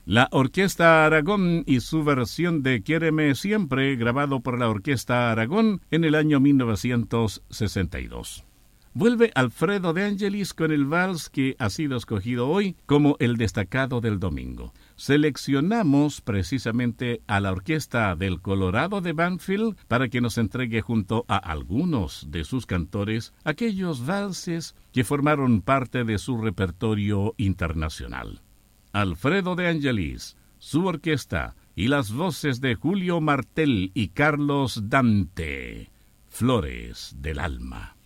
La Orquesta Aragón y su versión de Quiéreme Siempre, grabado por la Orquesta Aragón en el año 1962. Vuelve Alfredo de Angelis con el vals que ha sido escogido hoy como el destacado del domingo. Seleccionamos precisamente a la orquesta del Colorado de Banfield para que nos entregue junto a algunos de sus cantores aquellos valses que formaron parte de su repertorio internacional. Alfredo de Angelis, su orquesta y las voces de Julio Martel y Carlos Dante, Flores del Alma.